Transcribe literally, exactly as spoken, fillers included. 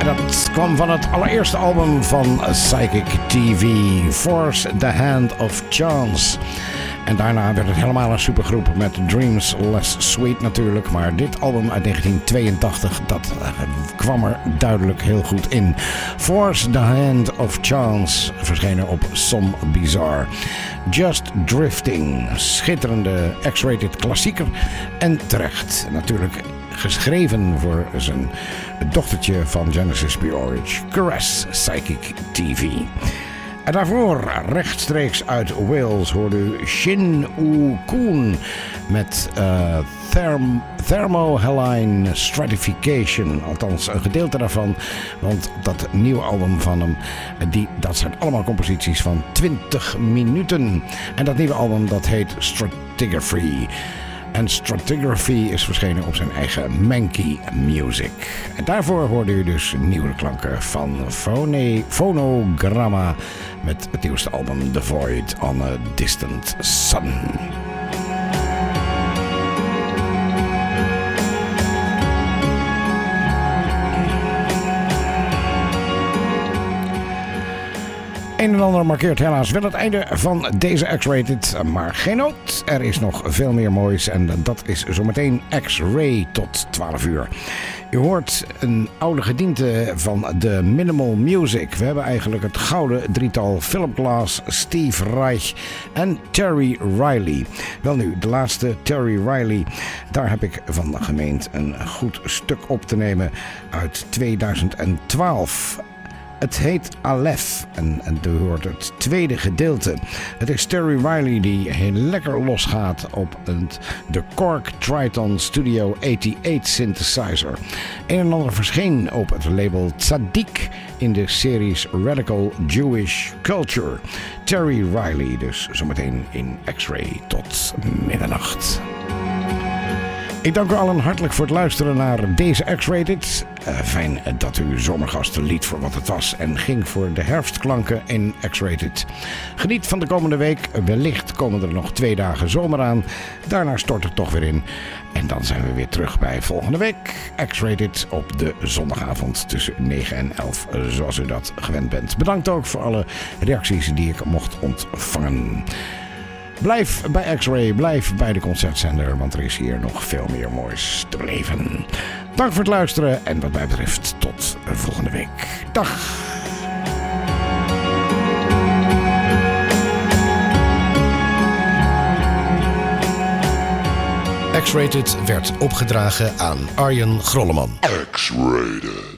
Dat kwam van het allereerste album van Psychic T V, Force the Hand of Chance. En daarna werd het helemaal een supergroep met Dreams Less Sweet natuurlijk. Maar dit album uit negentien tweeëntachtig, dat kwam er duidelijk heel goed in. Force the Hand of Chance, verschenen op Some Bizarre. Just Drifting, schitterende X-rated klassieker. En terecht natuurlijk geschreven voor zijn dochtertje van Genesis P-Orridge, Caress Psychic T V. En daarvoor rechtstreeks uit Wales hoorde u Shin Oo Koon met uh, Therm- Thermohaline Stratification. Althans, een gedeelte daarvan. Want dat nieuwe album van hem, die, dat zijn allemaal composities van twintig minuten. En dat nieuwe album, dat heet Stratigraphy. En Stratigraphy is verschenen op zijn eigen Mankey Music. En daarvoor hoorde u dus nieuwe klanken van Phone, Phonogramma met het nieuwste album The Void on a Distant Sun. Een en ander markeert helaas wel het einde van deze X-Rated, maar geen nood. Er is nog veel meer moois en dat is zometeen X-Ray tot twaalf uur. U hoort een oude gediente van de Minimal Music. We hebben eigenlijk het gouden drietal Philip Glass, Steve Reich en Terry Riley. Wel nu, de laatste, Terry Riley, daar heb ik van gemeend een goed stuk op te nemen uit tweeduizend twaalf. Het heet Aleph en, en u hoort het tweede gedeelte. Het is Terry Riley die heel lekker losgaat op het, de Korg Triton Studio eenennegentig synthesizer. Een en ander verscheen op het label Tzadik in de series Radical Jewish Culture. Terry Riley dus zometeen in X-Ray tot middernacht. Ik dank u allen hartelijk voor het luisteren naar deze X-Rated. Uh, fijn dat u zomergasten liet voor wat het was en ging voor de herfstklanken in X-Rated. Geniet van de komende week. Wellicht komen er nog twee dagen zomer aan. Daarna stort het toch weer in. En dan zijn we weer terug bij volgende week. X-Rated op de zondagavond tussen negen en elf, zoals u dat gewend bent. Bedankt ook voor alle reacties die ik mocht ontvangen. Blijf bij X-Ray, blijf bij de concertzender, want er is hier nog veel meer moois te beleven. Dank voor het luisteren en wat mij betreft tot volgende week. Dag! X-Rated werd opgedragen aan Arjen Grolleman. X-Rated.